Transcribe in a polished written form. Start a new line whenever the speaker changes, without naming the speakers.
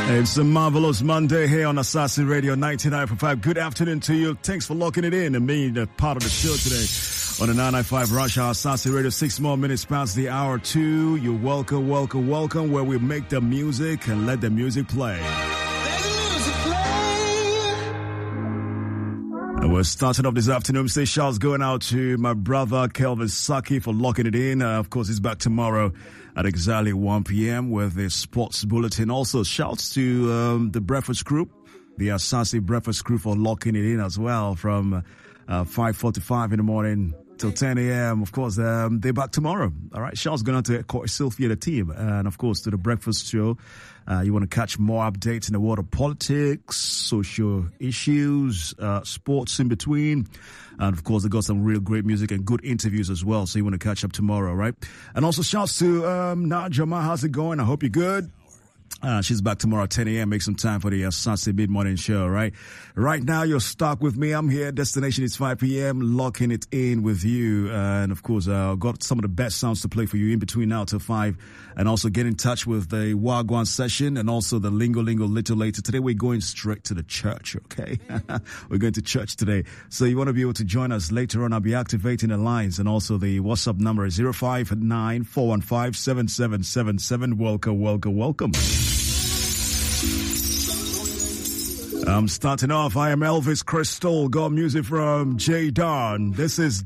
It's a marvelous Monday here on Assassin Radio 99.5. Good afternoon to you. Thanks for locking it in and being a part of the show today on the 995 Rush Hour Assassin Radio. 6 more minutes past the hour 2. You're welcome, where we make the music and let the music play. And we're starting off this afternoon. Say shouts going out to my brother Kelvin Saki for locking it in. Of course, he's back tomorrow at exactly 1 p.m. with the sports bulletin. Also, shouts to the Breakfast Group, the Assassin Breakfast Group for locking it in as well from 5:45 in the morning till 10 a.m. Of course, they're back tomorrow. All right, shouts going out to Sylvia, the team, and of course to the Breakfast Show. You want to catch more updates in the world of politics, social issues, sports in between. And of course, they got some real great music and good interviews as well. So you want to catch up tomorrow, right? And also shouts to Najama. How's it going? I hope you're good. She's back tomorrow at 10 a.m. Make some time for the Assassin Mid-Morning Show, right? Right now, you're stuck with me. I'm here. Destination is 5 p.m. Locking it in with you. And of course, I've got some of the best sounds to play for you in between now till 5. And also get in touch with the Wagwan session and also the Lingo little later. Today, we're going straight to the church, okay? We're going to church today. So you want to be able to join us later on. I'll be activating the lines. And also the WhatsApp number is 059-415-7777. Welcome. I'm starting off. I am Elvis Crystal. Got music from J. Don. This is